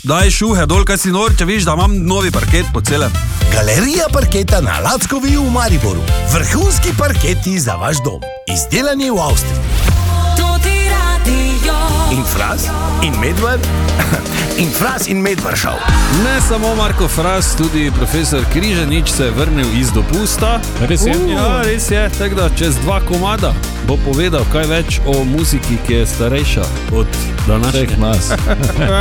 daj šuhe dol, kaj si nor, če viš, da imam novi parket po celem. Galerija parketa na Lackovi v Mariboru. Vrhunski parketi za vaš dom. Izdelani v Avstriji. In Fras, in Medvar, in Fras in Medvar šel. Ne samo Marko Fras, tudi profesor Križanič se je vrnil iz dopusta. Res je? Ja, res je, tako da čez 2 komada bo povedal kaj več o muziki, ki je starejša od današnjih nas.